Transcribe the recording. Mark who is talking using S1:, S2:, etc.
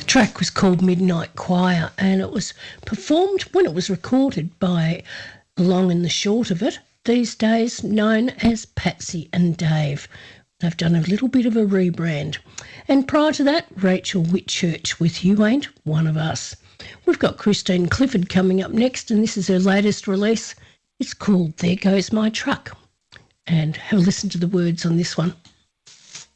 S1: track was called Midnight Choir, and it was performed when it was recorded by Long and the Short of It, these days known as Patsy and Dave. They've done a little bit of a rebrand. And prior to that, Rachel Whitchurch with You Ain't One of Us. We've got Christine Clifford coming up next, and this is her latest release. It's called There Goes My Truck. And have a listen to the words on this one.